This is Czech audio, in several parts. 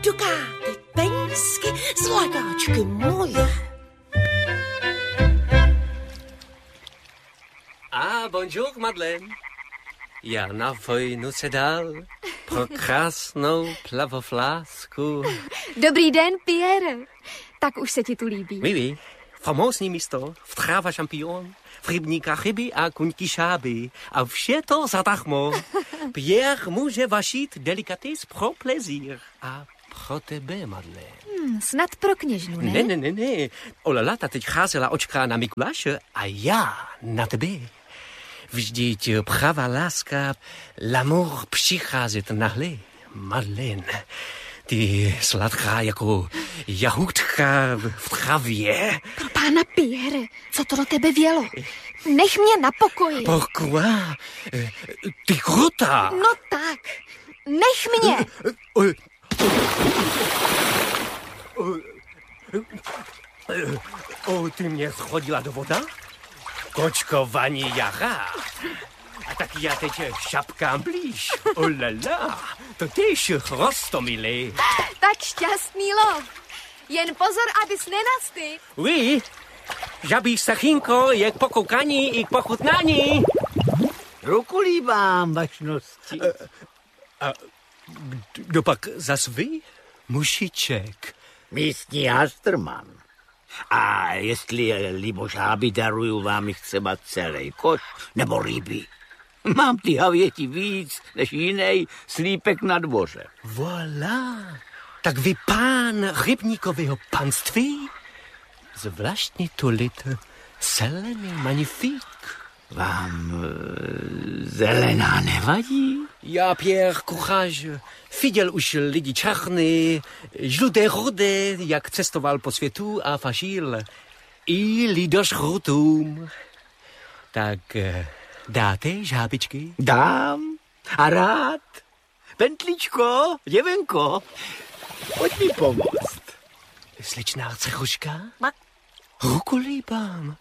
dukáty, penízky, zlatáčky moje. Bonjour, Madeleine. Já na vojnu se dal pro krásnou plavoflásku. Dobrý den, Pierre. Tak už se ti tu líbí. Oui. Famózní místo, vtráva šampion, v rybníkách ryby a kuňky šáby. A vše to zadarmo. Pierre může vašit delikates pro plezír. A pro tebe, Madeleine. Snad pro kněžnu, ne? Ne. Olala, ta teď cházela očká na Mikuláše a já na tebe. Vždyť pravá láska, l'amour přicházet nahle, Madeleine. Ty sladká jako jahůdka v travě. Pro pána Pierre, co to do tebe vělo? Nech mě na pokoji. Pourquoi? Ty krutá. No tak, nech mě. Ty mě schodila do voda? Kočkování jara. A tak já teď šapkám blíž. Olala, to tyž rostomilé. Tak šťastný lov. Jen pozor, abys nenastý. Oui, žabí stachínko je k pokoukání i k pochutnání. Ruku líbám, vašnosti. Kdo pak zas vy? Mušiček. Místní hastrman. A jestli libožáby, daruju vám jich třeba celý koš nebo ryby. Mám ty havěti víc než jiný slípek na dvoře. Voilà. Tak vy pán rybníkového panství? Zvláštní tolit zelený magnifik. Vám zelená nevadí? Já, Pierre, courage. Viděl už lidi černý, žluté, rudé, jak cestoval po světu a fažil. I lidožrutům. Tak dáte žábičky? Dám a rád. Pentličko, děvenko, pojď mi pomoct. Slečná cechuška? Ruku líbám.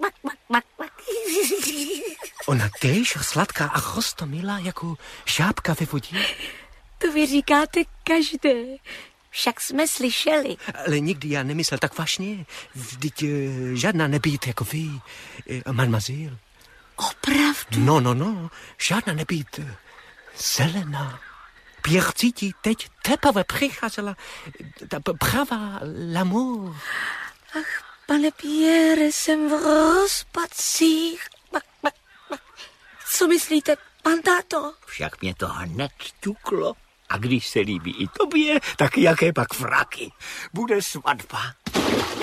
Ona též sladká a rostomilá jako žábka ve vodě. To vy říkáte každé. Však jsme slyšeli. Ale nikdy já nemyslel tak vážně. Vždyť žádná nebýt jako vy, mademoiselle. Opravdu? No, žádná nebýt zelená. Pierre cítí teď teprve přicházela ta pravá l'amour. Ach, pane Pierre, jsem v rozpacích. Co myslíte, pan táto? Však mě to hned ťuklo. A když se líbí i tobě, tak jaké pak fraky. Bude svatba.